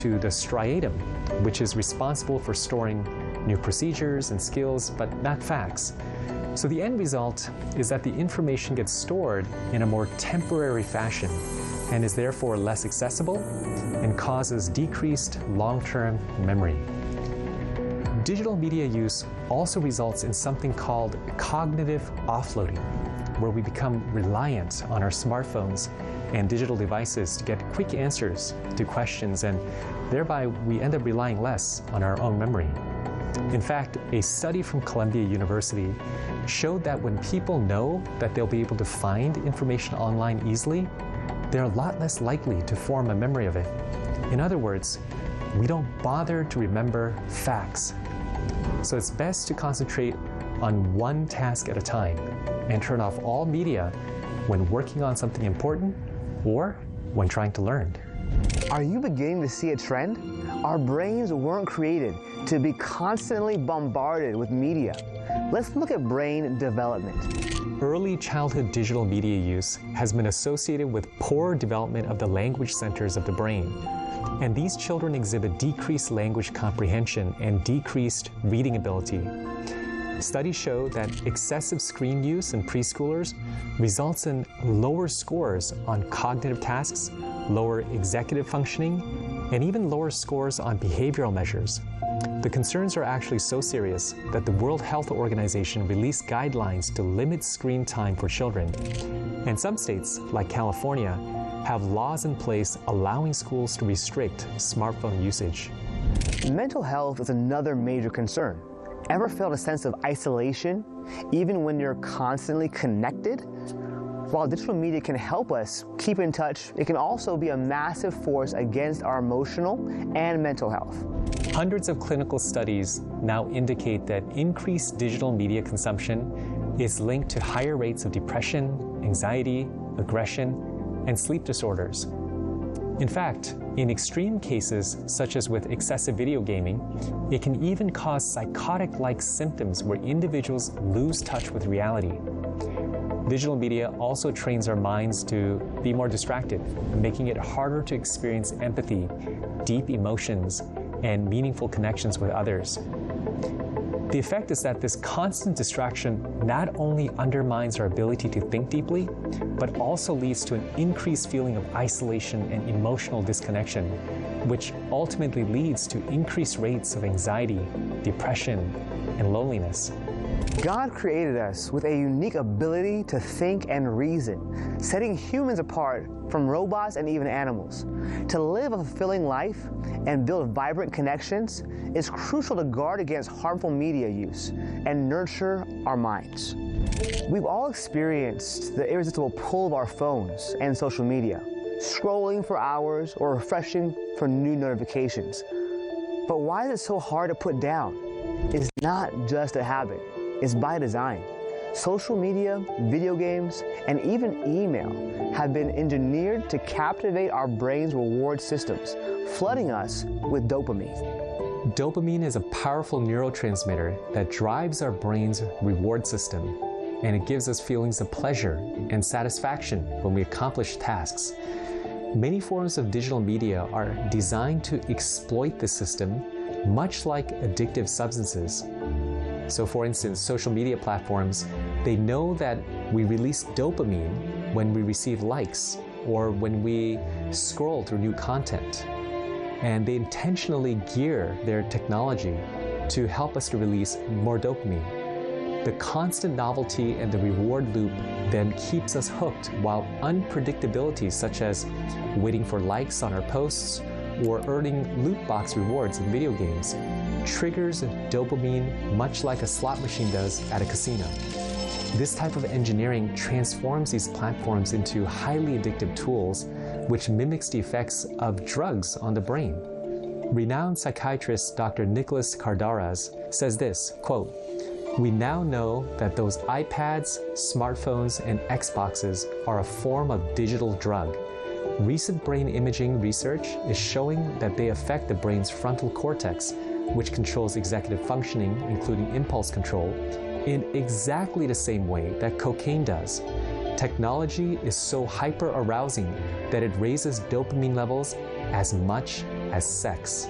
to the striatum, which is responsible for storing new procedures and skills, but not facts. So the end result is that the information gets stored in a more temporary fashion and is therefore less accessible and causes decreased long-term memory. Digital media use also results in something called cognitive offloading, where we become reliant on our smartphones and digital devices to get quick answers to questions, and thereby we end up relying less on our own memory. In fact, a study from Columbia University showed that when people know that they'll be able to find information online easily, they're a lot less likely to form a memory of it. In other words, we don't bother to remember facts. So it's best to concentrate on one task at a time and turn off all media when working on something important or when trying to learn. Are you beginning to see a trend? Our brains weren't created to be constantly bombarded with media. Let's look at brain development. Early childhood digital media use has been associated with poor development of the language centers of the brain. And these children exhibit decreased language comprehension and decreased reading ability. Studies show that excessive screen use in preschoolers results in lower scores on cognitive tasks, lower executive functioning, and even lower scores on behavioral measures. The concerns are actually so serious that the World Health Organization released guidelines to limit screen time for children. And some states, like California, have laws in place allowing schools to restrict smartphone usage. Mental health is another major concern. Ever felt a sense of isolation, even when you're constantly connected? While digital media can help us keep in touch, it can also be a massive force against our emotional and mental health. Hundreds of clinical studies now indicate that increased digital media consumption is linked to higher rates of depression, anxiety, aggression, and sleep disorders. In fact, in extreme cases, such as with excessive video gaming, it can even cause psychotic-like symptoms where individuals lose touch with reality. Digital media also trains our minds to be more distracted, making it harder to experience empathy, deep emotions, and meaningful connections with others. The effect is that this constant distraction not only undermines our ability to think deeply, but also leads to an increased feeling of isolation and emotional disconnection, which ultimately leads to increased rates of anxiety, depression, and loneliness. God created us with a unique ability to think and reason, setting humans apart from robots and even animals. To live a fulfilling life and build vibrant connections is crucial to guard against harmful media use and nurture our minds. We've all experienced the irresistible pull of our phones and social media, scrolling for hours or refreshing for new notifications. But why is it so hard to put down? It's not just a habit. It's by design. Social media, video games, and even email have been engineered to captivate our brain's reward systems, flooding us with dopamine. Dopamine is a powerful neurotransmitter that drives our brain's reward system, and it gives us feelings of pleasure and satisfaction when we accomplish tasks. Many forms of digital media are designed to exploit the system, much like addictive substances. So for instance, social media platforms, they know that we release dopamine when we receive likes or when we scroll through new content. And they intentionally gear their technology to help us to release more dopamine. The constant novelty and the reward loop then keeps us hooked, while unpredictability such as waiting for likes on our posts or earning loot box rewards in video games triggers dopamine much like a slot machine does at a casino. This type of engineering transforms these platforms into highly addictive tools, which mimics the effects of drugs on the brain. Renowned psychiatrist Dr. Nicholas Kardaras says this, quote, "We now know that those iPads, smartphones, and Xboxes are a form of digital drug. Recent brain imaging research is showing that they affect the brain's frontal cortex, which controls executive functioning, including impulse control, in exactly the same way that cocaine does. Technology is so hyper-arousing that it raises dopamine levels as much as sex.